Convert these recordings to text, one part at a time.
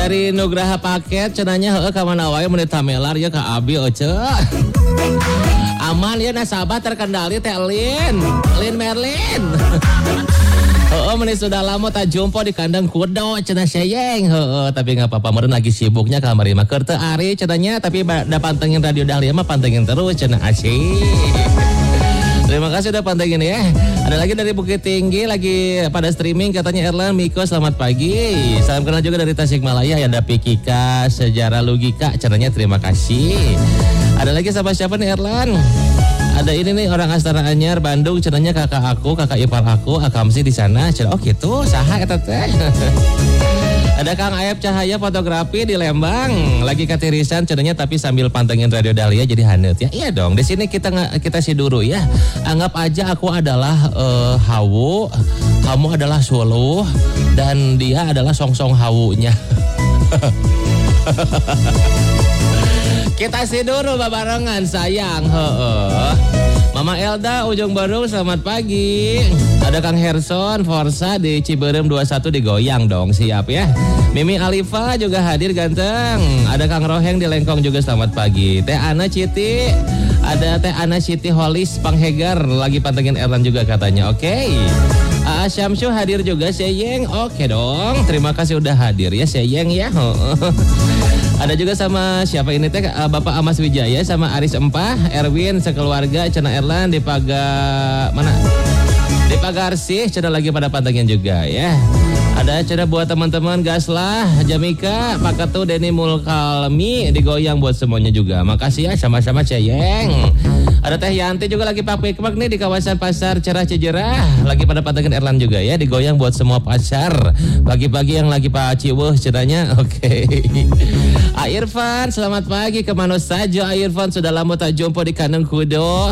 Dari Nugraha Paket cenanya heueuh ka mana wae menit tamelar ya ka abi oce. Aman ya nasabah terkendali teh Lin Merlin. Menis sudah lama tak jumpa di kandang kudo cenah Seyeng. Tapi enggak apa-apa meureun lagi sibuknya kamari mah keur teu ari cenanya tapi da pantengin Radio Dahlia mah pantengin terus cenah asyik. Terima kasih udah pantengin ya. Ada lagi dari Bukit Tinggi lagi pada streaming katanya Erlan Miko selamat pagi. Salam kenal juga dari Tasikmalaya ada Pikika Sejarah Logika cenanya terima kasih. Ada lagi siapa nih Erlan? Ada ini nih orang Astana Anyar Bandung cenanya kakak ipar aku Akamsi di sana. Oh gitu, saha eta teh. Ada Kang Ayep Cahaya fotografi di Lembang, lagi katirisan cenanya tapi sambil pantengin Radio Dahlia jadi haneut ya. Iya dong, di sini kita siduru ya. Anggap aja aku adalah Hawu, kamu adalah Suluh dan dia adalah songsong Hawunya. Kita siduru babarengan sayang. Mama Elda Ujung Baru selamat pagi. Ada Kang Herson Forsa di Ciberem 21 digoyang dong siap ya. Mimi Alifa juga hadir ganteng. Ada Kang Roheng di Lengkong juga selamat pagi. Teh Ana Citi. Ada Teh Ana Citi Holis Panghegar lagi pantengin Erlan juga katanya. Oke. Syamsu hadir juga Seyeng. Oke dong. Terima kasih udah hadir ya Seyeng ya. Ada juga sama siapa ini teh Bapak Amas Wijaya sama Aris Empah, Erwin sekeluarga cenah Erlan di Pagar sih cenah lagi pada pantengin juga ya. Ada cenah buat teman-teman Gaslah, Jamika, Pak Ketu, Denny Mulkalmi digoyang buat semuanya juga. Makasih ya sama-sama Ceyeng. Ada Teh Yanti juga lagi Pak Pikmak nih di kawasan Pasar Cerah Cijerah. Lagi pada pantengin Erlan juga ya, digoyang buat semua pasar. Pagi-pagi yang lagi Pak Ciweuh cenanya. Oke. Irfan, selamat pagi kemana saja Irfan sudah lama tak jumpa di kandang kudo.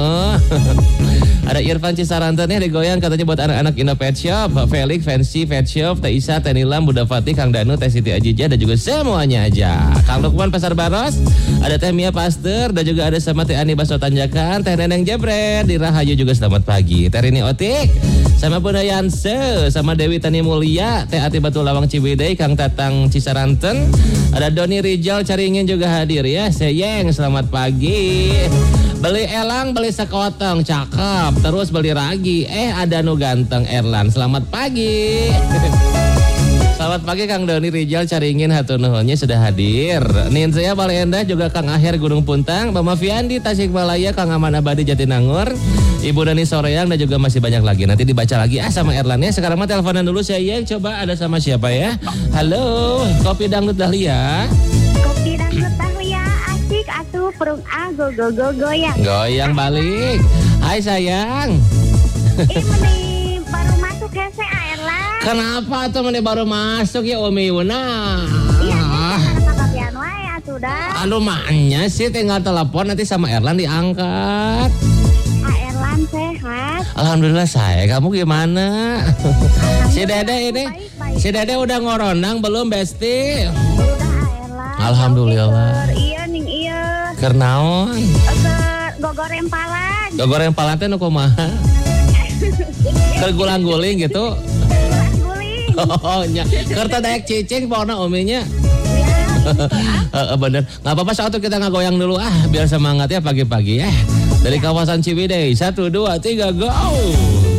Ada Irfan Cisaranten nih digoyang katanya buat anak-anak Indo Pet Shop, Felix Fancy Pet Shop, Teh Isa, Teh Nilam, Buda Fatih, Kang Danu, Teh Siti Ajija dan juga semuanya aja. Kang Lukman Pasar Baros, ada Teh Mia Pasteur dan juga ada sama Teh Ani Baso Tanjakan, Teh Neneng Jebret di Rahayu juga selamat pagi. Teh Rini Otik sama Bunda Yanse, sama Dewi Tani Mulia, Teh Ati Batu Lawang Ciwidey, Kang Tatang Cisaranten, ada Doni Rijal Caringin juga hadir ya. Seyeng selamat pagi. Beli elang, beli sekotong, cakep. Terus beli ragi. Ada nu ganteng Erlan. Selamat pagi. Selamat pagi Kang Doni Rijal Caringin hatur nuhunnya sudah hadir. Nin saya Bale Endah juga Kang Aher Gunung Puntang, Mama Fiandi Tasikmalaya, Kang Aman Abadi Jatinangor, Ibu Dani Soreang dan juga masih banyak lagi. Nanti dibaca lagi sama Erlan ya. Sekarang mah teleponan dulu saya coba ada sama siapa ya? Halo, Kopi Dangdut Dahlia. Kopi Dangdut Dahlia. Asik atuh perung go goyang. Goyang balik. Hai sayang. Ini baru masuk ya saya Erlan. Kenapa tuh meni baru masuk ya Umi Yuna? Iya, kata wae atuh dah. Aduh maknya sih tinggal telepon nanti sama Erlan diangkat. Erlan sehat. Alhamdulillah saya. Kamu gimana? Si Dede ini, baik. Si Dede udah ngorondang belum Besti? Udah Erlan. Alhamdulillah. Iya ning iya. Kernaon? Gogoreng palan. Gogoreng palan teh nu kumaha? Keur gulang-guling gitu. Guling. Oh nya. Keur teh daek cicing pokona uminya. Bener. Nggak apa-apa satu kita ngagoyang dulu biar semangat ya pagi-pagi ya. Dari kawasan Ciwidey 1, 2, 3 go.